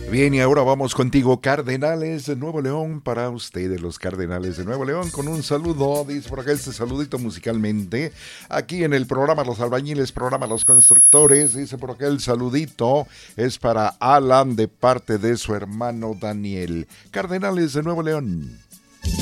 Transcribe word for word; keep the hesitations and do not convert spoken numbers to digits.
Bien, y ahora vamos contigo, Cardenales de Nuevo León, para ustedes, los Cardenales de Nuevo León, con un saludo, dice por acá este saludito musicalmente, aquí en el programa Los Albañiles, programa Los Constructores, dice por acá el saludito, es para Alan de parte de su hermano Daniel. Cardenales de Nuevo León.